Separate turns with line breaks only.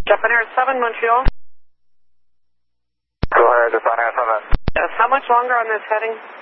Japan Air 7, Montreal.
Go ahead, Japan Air 7.
Yes, how much longer on this heading?